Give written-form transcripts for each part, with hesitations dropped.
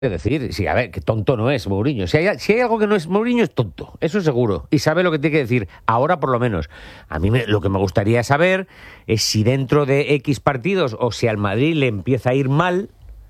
Es decir, sí, a ver, que tonto no es Mourinho. Si hay algo que no es Mourinho, es tonto, eso seguro. Y sabe lo que tiene que decir, ahora por lo menos. A mí lo que me gustaría saber es si dentro de X partidos o si al Madrid le empieza a ir mal,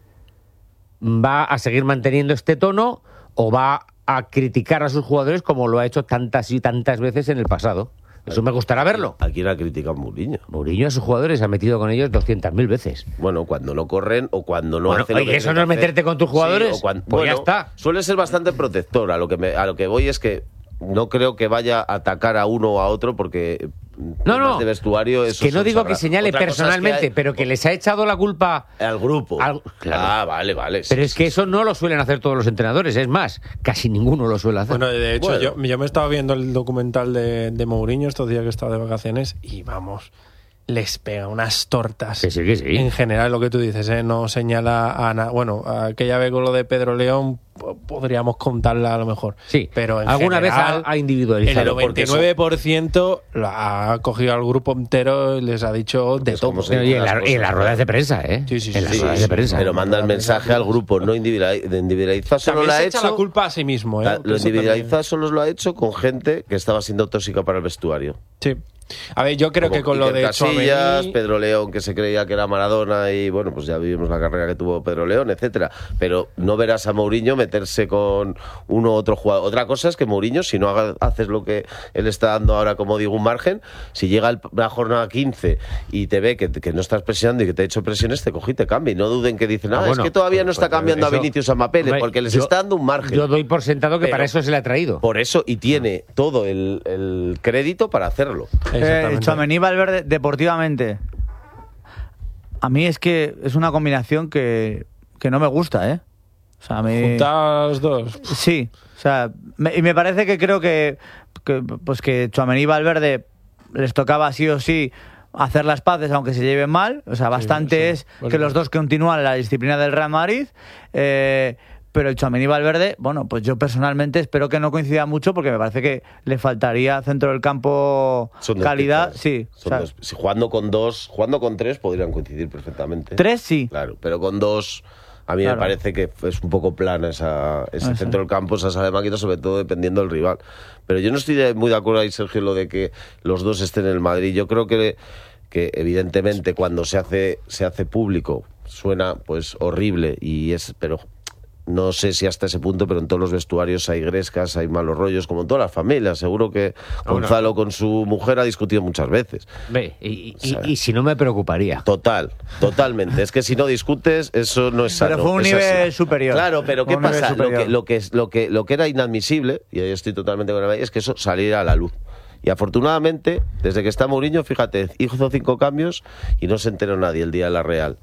va a seguir manteniendo este tono o va a criticar a sus jugadores como lo ha hecho tantas y tantas veces en el pasado. Eso me gustará verlo. ¿A quién ha criticado Mourinho? Mourinho a sus jugadores ha metido con ellos 200.000 veces. Bueno, cuando no corren o cuando no hacen lo que ¿eso no es meterte con tus jugadores? Sí, pues bueno, ya está. Suele ser bastante protector. A lo que voy es que no creo que vaya a atacar a uno o a otro porque no, de vestuario eso que no digo que señale Otra cosa personalmente, es que pero que les ha echado la culpa al grupo. Claro. Ah, vale. Pero es que eso no lo suelen hacer todos los entrenadores, es más, casi ninguno lo suele hacer. Bueno, de hecho, yo me estaba viendo el documental de Mourinho estos días que estaba de vacaciones y vamos, les pega unas tortas. Que sí. En general, lo que tú dices, no señala a nada. Bueno, aquella vez con lo de Pedro León podríamos contarla a lo mejor. Sí, pero en alguna general, vez ha individualizado. El 99% lo ha cogido al grupo entero y les ha dicho de todo. Y en las ruedas de prensa, ¿eh? Sí. En las ruedas de prensa. Pero manda el mensaje al grupo, no individualiza. Solo lo ha hecho. La culpa a sí mismo, ¿eh? Lo individualiza solo lo ha hecho con gente que estaba siendo tóxica para el vestuario. Sí. A ver, yo creo que con lo de Casillas, Tchouaméni, Pedro León, que se creía que era Maradona y bueno, pues ya vivimos la carrera que tuvo Pedro León, etcétera. Pero no verás a Mourinho meterse con uno u otro jugador. Otra cosa es que Mourinho, si no haces lo que él está dando ahora, como digo, un margen, si llega la jornada 15 y te ve que no estás presionando y que te ha hecho presiones, te coge y te cambia. Y no duden que dicen, es que todavía no está cambiando a Vinicius a Mapele, porque les está dando un margen. Yo doy por sentado que para eso se le ha traído. Por eso, y tiene todo el crédito para hacerlo. Tchouaméni, Valverde, deportivamente, a mí es que es una combinación que no me gusta, ¿eh? O sea, juntar los dos. Sí, o sea, y me parece que creo que Tchouaméni y Valverde les tocaba sí o sí hacer las paces aunque se lleven mal, o sea, bastante es que los dos continúan la disciplina del Real Madrid, pero el Tchouaméni y Valverde, bueno, pues yo personalmente espero que no coincida mucho porque me parece que le faltaría centro del campo calidad. Sí, si jugando con tres podrían coincidir perfectamente. Tres sí. Claro, pero con dos a mí me parece que es un poco plana ese centro del campo, esa sala de máquina, sobre todo dependiendo del rival. Pero yo no estoy muy de acuerdo ahí, Sergio, lo de que los dos estén en el Madrid. Yo creo que evidentemente cuando se hace público suena pues horrible pero no sé si hasta ese punto, pero en todos los vestuarios hay grescas, hay malos rollos, como en todas las familias. Seguro que Gonzalo con su mujer ha discutido muchas veces. Y si no me preocuparía. Totalmente. Es que si no discutes, eso no es sano. Pero fue un nivel superior. Claro, pero ¿qué pasa? Lo que era inadmisible, y ahí estoy totalmente con el es que eso saliera a la luz. Y afortunadamente, desde que está Mourinho, fíjate, hizo 5 cambios y no se enteró nadie el día de la Real.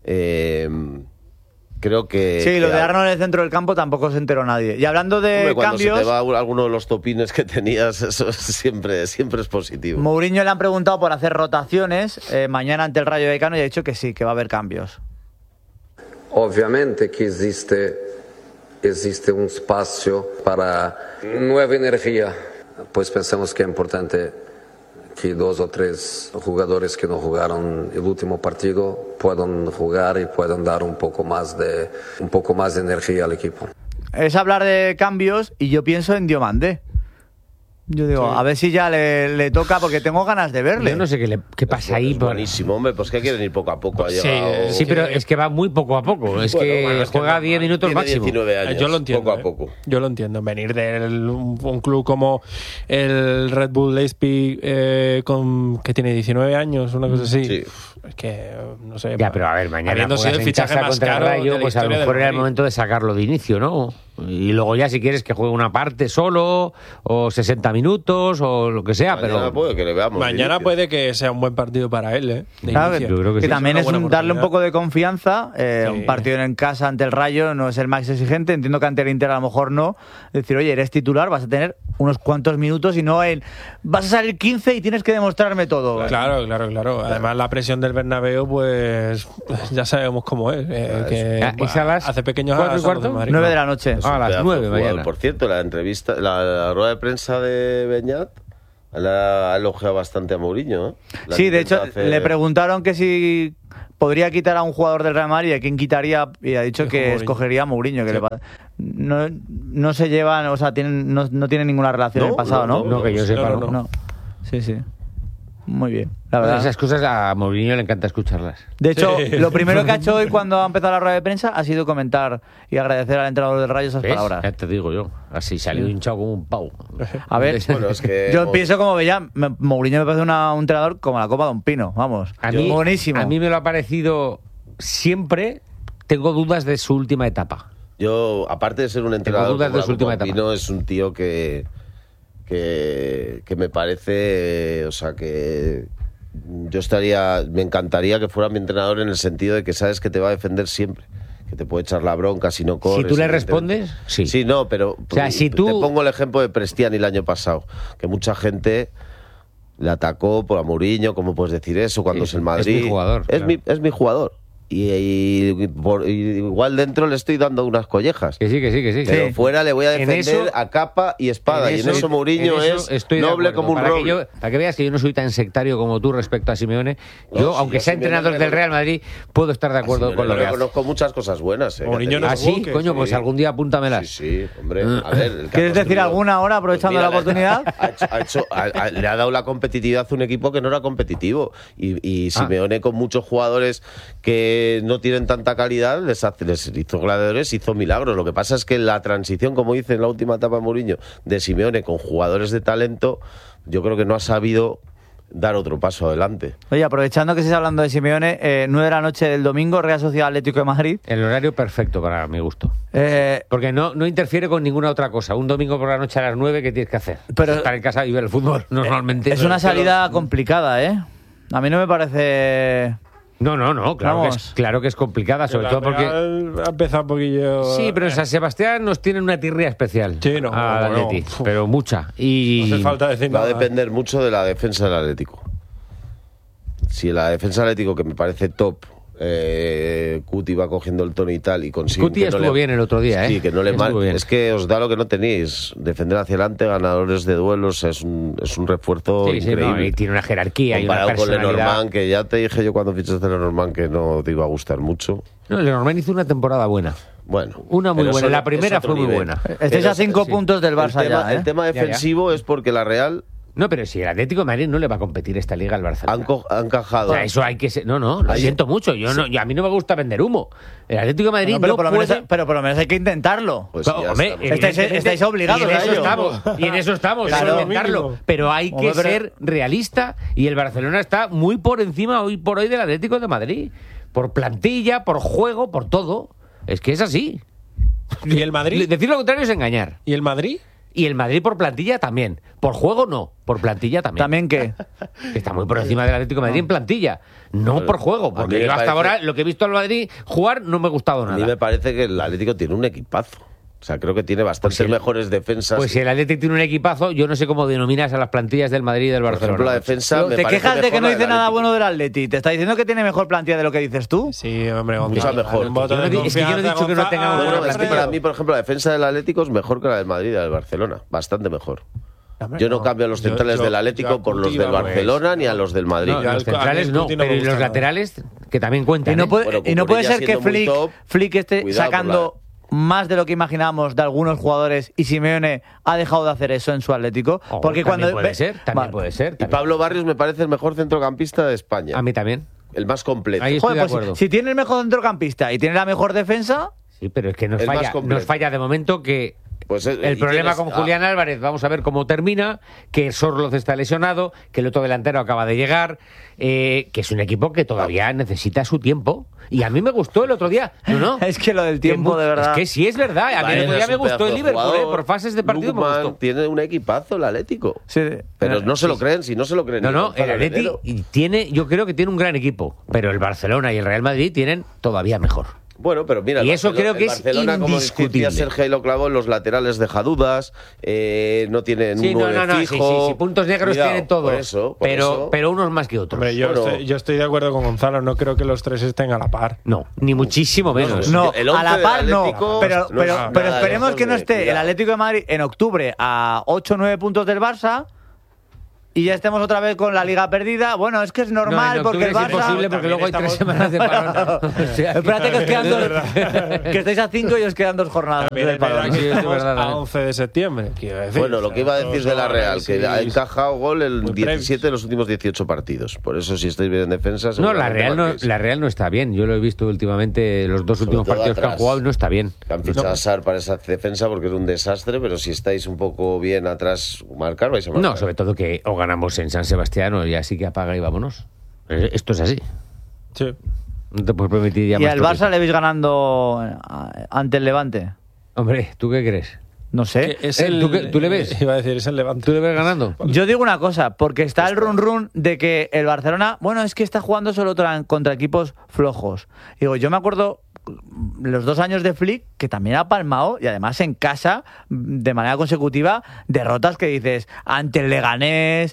Creo que... Sí, lo de Arnold en el centro del campo tampoco se enteró nadie. Y hablando de cuando cambios... se te va alguno de los topines que tenías, eso siempre es positivo. Mourinho le han preguntado por hacer rotaciones mañana ante el Rayo Vallecano y ha dicho que sí, que va a haber cambios. Obviamente que existe un espacio para nueva energía. Pues pensamos que es importante que 2 o 3 jugadores que no jugaron el último partido puedan jugar y puedan dar un poco más de energía al equipo. Es hablar de cambios y yo pienso en Diomandé. Yo digo, a ver si ya le toca, porque tengo ganas de verle. Yo no sé qué pasa ahí. Es buenísimo, hombre, pues que quieren ir poco a poco. Sí, pero es que va muy poco a poco. Es que juega 10 minutos máximo. 19 años, yo lo entiendo. Poco a poco. Yo lo entiendo. Venir de un club como el Red Bull Leipzig, que tiene 19 años, una cosa así. Sí. Es que, no sé. Ya, pero a ver, mañana habiendo sido el fichaje más contra caro el Rayo, de la pues a lo historia mejor del era el Madrid. momento de sacarlo de inicio, ¿no? Y luego ya si quieres que juegue una parte solo, o 60 minutos, o lo que sea. Mañana puede que le veamos. Mañana puede que sea un buen partido para él, ¿eh? Claro, yo creo que sí. también es darle un poco de confianza. Sí. Un partido en casa ante el Rayo no es el más exigente. Entiendo que ante el Inter a lo mejor no. Decir, oye, eres titular, vas a tener unos cuantos minutos y no vas a salir 15 y tienes que demostrarme todo. Claro. Además, la presión del Bernabéu, pues ya sabemos cómo es. ¿Es a las hace pequeños 4:15? 9 de la noche. A las 9 mañana. Por cierto, la rueda de prensa de Beñat Ha elogiado bastante a Mourinho, ¿eh? Sí, de hecho, le preguntaron que si podría quitar a un jugador del Real Madrid, ¿a quién quitaría? Y ha dicho que escogería a Mourinho. Que no se llevan, o sea, no tienen ninguna relación en el pasado, ¿no? No, que yo sepa, No. Sí. Muy bien, la verdad. Esas cosas a Mourinho le encanta escucharlas. De hecho, lo primero que ha hecho hoy cuando ha empezado la rueda de prensa ha sido comentar y agradecer al entrenador del Rayo esas palabras. Ya te digo yo, así salió hinchado como un pavo. A ver, Bueno, es que yo pienso como Bellán, Mourinho me parece un entrenador como la copa de un pino, vamos. Buenísimo. A mí me lo ha parecido siempre, tengo dudas de su última etapa. Yo, aparte de ser un entrenador dudas como de su última etapa. Pino, es un tío que me parece, o sea, que me encantaría que fuera mi entrenador en el sentido de que sabes que te va a defender siempre, que te puede echar la bronca si no corres. Si tú le respondes, sí. Sí, no, pero o sea, si tú... te pongo el ejemplo de Prestiani el año pasado, que mucha gente le atacó por a Mourinho, ¿cómo puedes decir eso cuando es el Madrid? Es mi jugador. Es mi jugador. Y igual dentro le estoy dando unas collejas. Que sí. Pero fuera le voy a defender a capa y espada. Y en eso Mourinho es noble como un roble. Para que veas que yo no soy tan sectario como tú respecto a Simeone. Yo, aunque sea entrenador del Real Madrid, puedo estar de acuerdo con lo que hace. Conozco muchas cosas buenas. Mourinho no sí, coño, pues algún día apúntamelas. Sí, hombre. A ver, ¿Quieres decir alguna ahora aprovechando la oportunidad? Le ha dado la competitividad a un equipo que no era competitivo. Y Simeone, con muchos jugadores que no tienen tanta calidad, les hizo gladiadores, hizo milagros. Lo que pasa es que la transición, como dice en la última etapa de Mourinho, de Simeone con jugadores de talento, yo creo que no ha sabido dar otro paso adelante. Oye, aprovechando que estés hablando de Simeone, 9 de la noche del domingo, Real Sociedad Atlético de Madrid. El horario perfecto para mi gusto. Porque no interfiere con ninguna otra cosa. Un domingo por la noche a las 9, ¿qué tienes que hacer? Pero, estar en casa y ver el fútbol normalmente. Es una salida complicada, ¿eh? A mí no me parece... No, claro que es complicada, sobre todo porque... Ha empezado un poquillo... Sí, pero en San Sebastián nos tienen una tirria especial. Sí, no. Al Atleti, pero mucha. Y no hace falta decir va nada. a depender mucho de la defensa del Atlético. Si la defensa del Atlético, que me parece top, Cuti va cogiendo el tono y tal, y consigue... Cuti estuvo bien el otro día, ¿eh? Sí, que no le mal. Es que os da lo que no tenéis. Defender hacia adelante, ganadores de duelos, es un refuerzo increíble. No, y tiene una jerarquía y una comparado con personalidad. Lenormand, que ya te dije yo cuando fichaste a Lenormand que no te iba a gustar mucho. No, Lenormand hizo una temporada buena. Bueno, una muy buena. La primera fue muy buena. Estáis a 5 puntos del Barça ya, ¿eh? El tema defensivo es porque la Real... No, pero si el Atlético de Madrid no le va a competir esta liga al Barcelona. Han cajado. O sea, eso hay que ser... No, lo siento mucho. A mí no me gusta vender humo. El Atlético de Madrid pero por lo menos hay que intentarlo. Pues hombre, estáis obligados y en a ello. Y en eso estamos, Claro. a intentarlo. Pero hay que ser realista y el Barcelona está muy por encima hoy por hoy del Atlético de Madrid. Por plantilla, por juego, por todo. Es que es así. ¿Y el Madrid? Decir lo contrario es engañar. ¿Y el Madrid? Y el Madrid por plantilla también. Por juego no, por plantilla también. ¿También qué? Está muy por encima del Atlético de Madrid en plantilla. No por juego, porque yo hasta ahora lo que he visto al Madrid jugar no me ha gustado nada. A mí me parece que el Atlético tiene un equipazo. O sea, creo que tiene bastantes mejores defensas. Pues si el Atlético tiene un equipazo, yo no sé cómo denominas a las plantillas del Madrid y del Barcelona. Por ejemplo, la defensa ¿Te quejas de que no dice nada bueno del Atleti? ¿Te está diciendo que tiene mejor plantilla de lo que dices tú? Sí, hombre, mucha mejor. Es que yo no he dicho que no tenga buena Es que plantilla. para mí, por ejemplo, la defensa del Atlético es mejor que la del Madrid y la del Barcelona. Bastante mejor. Yo no cambio a los centrales del Atlético por los del Barcelona ni a los del Madrid. No, los centrales no, pero y los laterales que también cuentan. Y no puede ser que Flick esté sacando más de lo que imaginábamos de algunos jugadores y Simeone ha dejado de hacer eso en su Atlético. Porque también cuando puede ser. Y Pablo Barrios me parece el mejor centrocampista de España. A mí también. El más completo. Ahí estoy de pues acuerdo. si tiene el mejor centrocampista y tiene la mejor defensa... Sí, pero es que nos más completo. falla de momento que... Pues el problema con Julián Álvarez, vamos a ver cómo termina, que Sorloz está lesionado, que el otro delantero acaba de llegar, que es un equipo que todavía necesita su tiempo. Y a mí me gustó el otro día. No. Es que lo del tiempo, de verdad. Es que sí es verdad. A mí el otro día me gustó el Liverpool, por fases de partido me gustó. Tiene un equipazo el Atlético. Sí, pero no se lo creen, si no se lo creen. No, el Atlético yo creo que tiene un gran equipo, pero el Barcelona y el Real Madrid tienen todavía mejor. Bueno, pero mira, y eso creo que es Barcelona, indiscutible. Como decía Sergio y lo clavó, en los laterales deja dudas, no tienen un 9 fijo. Sí, puntos negros tienen todos, por eso. pero unos más que otros. Hombre, yo estoy de acuerdo con Gonzalo, no creo que los tres estén a la par. No, ni muchísimo menos. No, a la par no, pero esperemos que no esté cuidado. el Atlético de Madrid en octubre a 8 o 9 puntos del Barça y ya estemos otra vez con la liga perdida. Bueno, es que es normal porque el Barça... es imposible porque luego hay 3 semanas de parón. O sea, espérate que os quedan 2, que estáis a 5 y os quedan 2 jornadas de parón. Sí, estamos a 11 de septiembre. Bueno, lo que iba a decir de la Real, que ha encajado gol en 17 de los últimos 18 partidos. Por eso, si estáis bien en defensa... No, la Real no está bien. Yo lo he visto últimamente, los 2 últimos partidos atrás, que han jugado, y no está bien. Han fichado a Sar para esa defensa porque es un desastre, pero si estáis un poco bien atrás, marcar, vais a marcar. No, sobre todo que o ganamos en San Sebastián o ya sí que apaga y vámonos. Esto es así. Sí. No te puedes permitir ya ¿Y más al Barça le veis ganando ante el Levante? Hombre, ¿tú qué crees? No sé. ¿Tú le ves? Iba a decir, es el Levante. ¿Tú le ves ganando? Yo digo una cosa, porque está el run de que el Barcelona, bueno, es que está jugando solo contra equipos flojos. Digo, yo me acuerdo los 2 años de Flick, que también ha palmado, y además en casa, de manera consecutiva, derrotas que dices, ante el Leganés,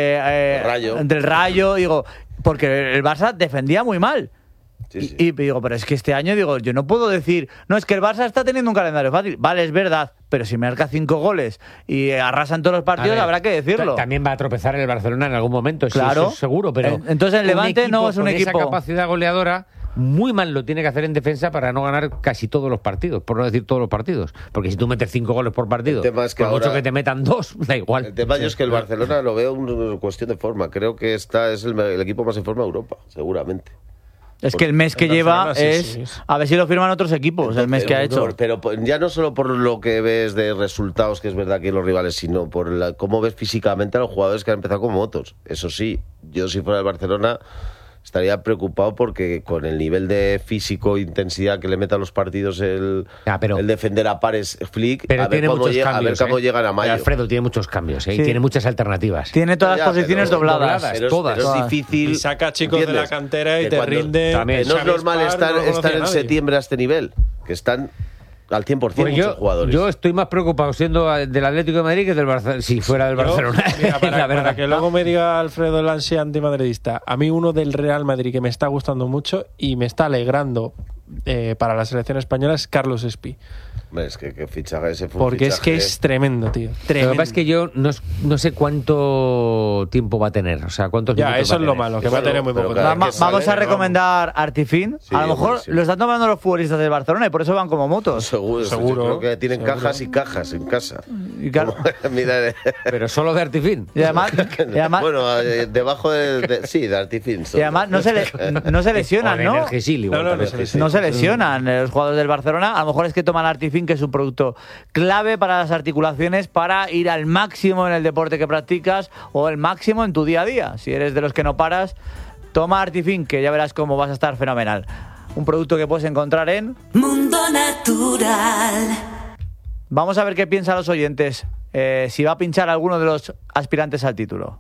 ante el Rayo, digo, porque el Barça defendía muy mal. Sí. Y digo, pero es que este año, digo, yo no puedo decir, no, es que el Barça está teniendo un calendario fácil. Vale, es verdad, pero si marca 5 goles y arrasan todos los partidos, habrá que decirlo. También va a tropezar el Barcelona en algún momento, claro, eso es seguro, pero... Entonces el Levante no es un equipo... Esa capacidad goleadora, muy mal lo tiene que hacer en defensa para no ganar casi todos los partidos, por no decir todos los partidos. Porque si tú metes 5 goles por partido, el tema es que por mucho que te metan 2, da igual. El tema es que el Barcelona lo veo una cuestión de forma. Creo que es el equipo más en forma de Europa, seguramente. Es que el mes que lleva es... A ver si lo firman otros equipos, entonces, el mes que ha hecho. Pero ya no solo por lo que ves de resultados, que es verdad que los rivales, sino por cómo ves físicamente a los jugadores que han empezado como motos. Eso sí, yo si fuera el Barcelona estaría preocupado porque con el nivel de físico e intensidad que le meta a los partidos el defender a pares Flick, a ver cómo llegan a mayo. Alfredo tiene muchos cambios, sí. Tiene muchas alternativas. Tiene todas las posiciones dobladas. Todas. Pero es difícil. Y saca chicos ¿entiendes? de la cantera y te rinde. No es normal estar en septiembre a este nivel, que están al 100% pues muchos jugadores. Yo estoy más preocupado siendo del Atlético de Madrid que del Barcelona, si fuera del Barcelona. Mira, para que luego me diga Alfredo el ansia antimadridista, a mí uno del Real Madrid que me está gustando mucho y me está alegrando para la selección española es Carlos Espí. Es que fichaje ese fue porque es que es tremendo, tío. Tremendo. Lo que pasa es que yo no sé cuánto tiempo va a tener. O sea, cuántos minutos eso es lo malo, que va a tener muy poco tiempo. Vamos a recomendar Artifin. Sí, a lo mejor lo están tomando los futbolistas del Barcelona y por eso van como motos. Seguro. Creo que tienen cajas y cajas en casa. Y claro. Mira, pero solo de Artifin. Y además bueno, debajo de Artifin. Y además no se lesionan, ¿no? No se lesionan los jugadores del Barcelona. A lo mejor es que toman Artifin, que es un producto clave para las articulaciones, para ir al máximo en el deporte que practicas o el máximo en tu día a día. Si eres de los que no paras, toma Artifin, que ya verás cómo vas a estar fenomenal. Un producto que puedes encontrar en Mundo Natural. Vamos a ver qué piensan los oyentes, si va a pinchar alguno de los aspirantes al título.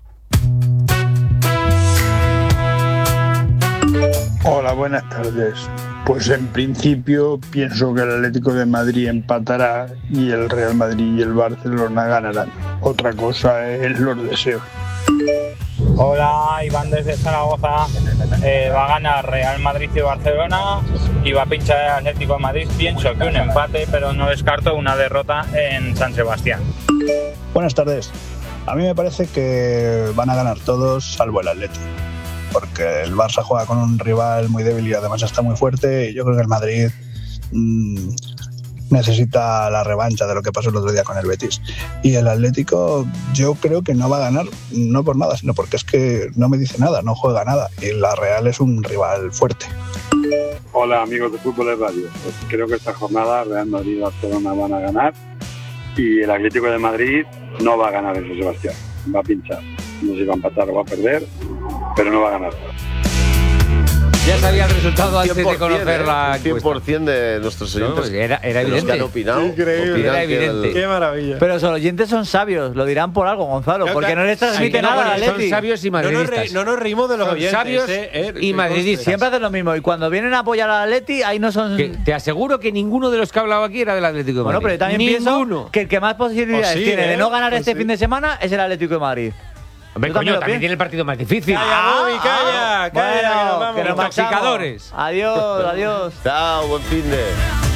Hola, buenas tardes. Pues en principio pienso que el Atlético de Madrid empatará y el Real Madrid y el Barcelona ganarán. Otra cosa es los deseos. Hola, Iván desde Zaragoza. Va a ganar Real Madrid y Barcelona y va a pinchar el Atlético de Madrid. Pienso que un empate, pero no descarto una derrota en San Sebastián. Buenas tardes. A mí me parece que van a ganar todos salvo el Atlético, porque el Barça juega con un rival muy débil y además está muy fuerte, y yo creo que el Madrid necesita la revancha de lo que pasó el otro día con el Betis. Y el Atlético yo creo que no va a ganar, no por nada, sino porque es que no me dice nada, no juega nada, y la Real es un rival fuerte. Hola amigos de Fútbol de Radio, pues creo que esta jornada Real Madrid y Barcelona van a ganar y el Atlético de Madrid no va a ganar en San Sebastián, va a pinchar. No sé si va a empatar o va a perder, pero no va a ganar. Ya sabía el resultado antes de conocer la 100% de nuestros oyentes. Era evidente. Que han opinado. Increíble. Era evidente. Qué maravilla. Pero los oyentes son sabios, lo dirán por algo, Gonzalo, porque no les transmite nada a Son Atleti. sabios y madridistas. No nos reímos de los Son oyentes. sabios y madridistas. Siempre hacen lo mismo, y cuando vienen a apoyar al Atleti, ahí no son... Te aseguro que ninguno de los que ha hablado aquí era del Atlético de Madrid. Bueno, pero también pienso que el que más posibilidades tiene de no ganar este fin de semana es el Atlético de Madrid. Hombre, coño, también tiene el partido más difícil. Calla, bueno, que nos vamos. que nos Intoxicadores. Adiós. Chao, buen fin de...